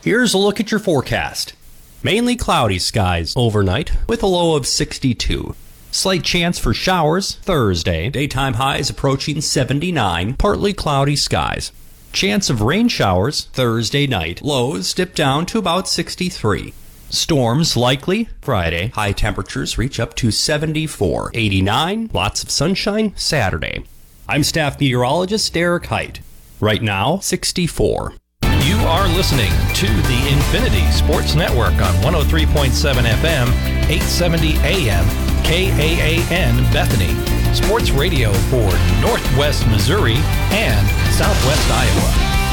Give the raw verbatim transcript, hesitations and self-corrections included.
Here's a look at your forecast. Mainly cloudy skies overnight with a low of sixty-two. Slight chance for showers Thursday. Daytime highs approaching seventy-nine. Partly cloudy skies. Chance of rain showers Thursday night. Lows dip down to about sixty-three. Storms likely Friday. High temperatures reach up to seventy-four. eighty-nine. Lots of sunshine Saturday. I'm staff meteorologist Derek Height. Right now, sixty-four. You are listening to the Infinity Sports Network on one oh three point seven F M, eight seventy A M, K A A N Bethany. Sports radio for Northwest Missouri and Southwest Iowa.